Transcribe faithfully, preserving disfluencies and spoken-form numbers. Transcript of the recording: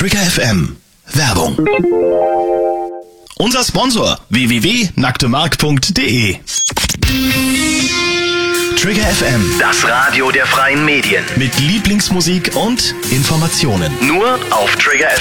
Trigger F M. Werbung. Unser Sponsor w w w punkt nacktemark punkt de. Trigger F M. Das Radio der freien Medien. Mit Lieblingsmusik und Informationen. Nur auf Trigger F